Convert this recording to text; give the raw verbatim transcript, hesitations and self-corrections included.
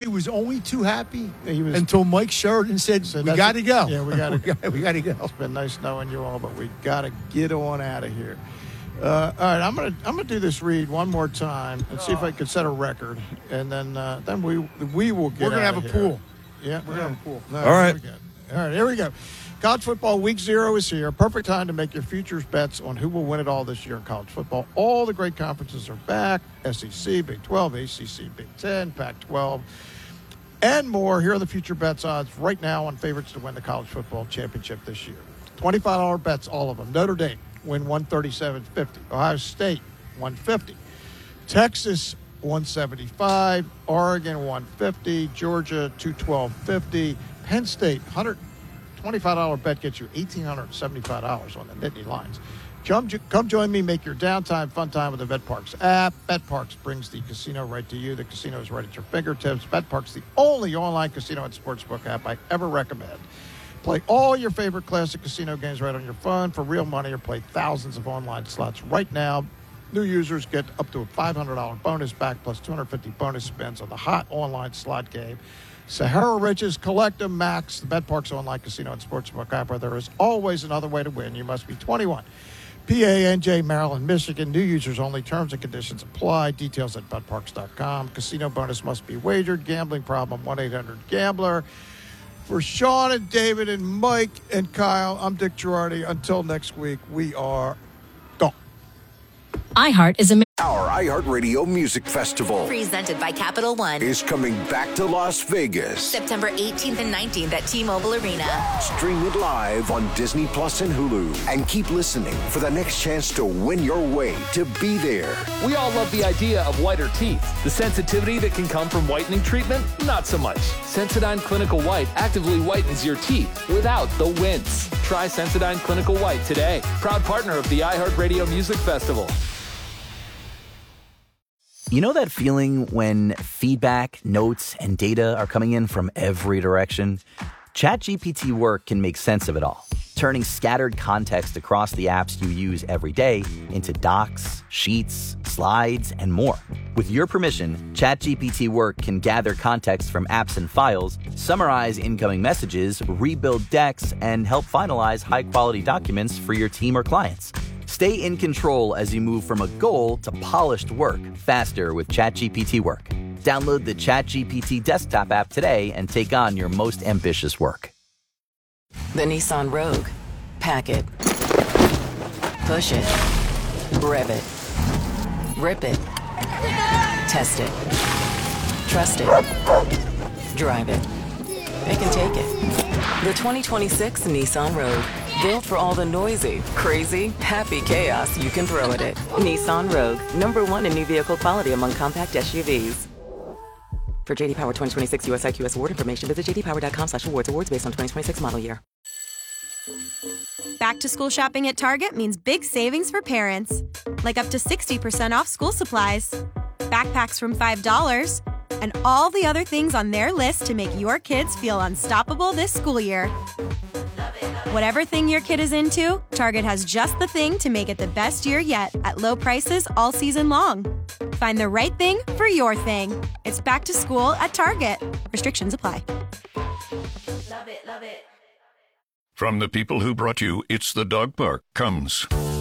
was only too happy He was, until Mike Sheridan said, so we got to go. Yeah, we got to we got to go. It's been nice knowing you all, but we got to get on out of here. Uh, all right, I'm gonna I'm gonna do this read one more time and see if I can set a record, and then uh, then we we will get. We're gonna out have of a here. pool. Yeah, We're gonna have a pool. No, All right. here we go. All right, here we go. College football week zero is here. Perfect time to make your futures bets on who will win it all this year in college football. All the great conferences are back: S E C, Big twelve, A C C, Big ten, Pac twelve, and more. Here are the future bets odds right now on favorites to win the college football championship this year. twenty-five dollars bets, all of them. Notre Dame win one thirty-seven fifty. Ohio State one fifty. Texas one seventy-five. Oregon one fifty. Georgia two twelve fifty. Penn State one hundred twenty-five dollars bet gets you one thousand eight hundred seventy-five dollars on the Nittany Lions. Come, come join me. Make your downtime fun time with the BetParks app. BetParks brings the casino right to you. The casino is right at your fingertips. BetParks, the only online casino and sportsbook app I ever recommend. Play all your favorite classic casino games right on your phone for real money, or play thousands of online slots right now. New users get up to a five hundred dollars bonus back plus two hundred fifty bonus spins on the hot online slot game. Sahara Riches, Collect 'em, Max, the BetParks online casino and sportsbook app, where there is always another way to win. You must be twenty-one. P A, N J, Maryland, Michigan. New users only. Terms and conditions apply. Details at bet parks dot com. Casino bonus must be wagered. Gambling problem, one eight hundred gambler. For Sean and David and Mike and Kyle, I'm Dick Girardi. Until next week, we are gone. iHeart is a Our iHeartRadio Music Festival presented by Capital One is coming back to Las Vegas. September eighteenth and nineteenth at T-Mobile Arena. Stream it live on Disney Plus and Hulu. And keep listening for the next chance to win your way to be there. We all love the idea of whiter teeth. The sensitivity that can come from whitening treatment, not so much. Sensodyne Clinical White actively whitens your teeth without the wince. Try Sensodyne Clinical White today. Proud partner of the iHeartRadio Music Festival. You know that feeling when feedback, notes, and data are coming in from every direction? ChatGPT Work can make sense of it all, turning scattered context across the apps you use every day into docs, sheets, slides, and more. With your permission, ChatGPT Work can gather context from apps and files, summarize incoming messages, rebuild decks, and help finalize high-quality documents for your team or clients. Stay in control as you move from a goal to polished work faster with ChatGPT Work. Download the ChatGPT desktop app today and take on your most ambitious work. The Nissan Rogue. Pack it. Push it. Rev it. Rip it. Test it. Trust it. Drive it. It can take it. The twenty twenty-six Nissan Rogue. Built for all the noisy, crazy, happy chaos you can throw at it. Nissan Rogue. Number one in new vehicle quality among compact S U Vs. For J D Power twenty twenty-six U S I Q S award information, visit j d power dot com slash awards. Awards based on twenty twenty-six model year. Back to school shopping at Target means big savings for parents. Like up to sixty percent off school supplies, backpacks from five dollars, and all the other things on their list to make your kids feel unstoppable this school year. Whatever thing your kid is into, Target has just the thing to make it the best year yet at low prices all season long. Find the right thing for your thing. It's back to school at Target. Restrictions apply. Love it, love it. From the people who brought you It's the Dog Park comes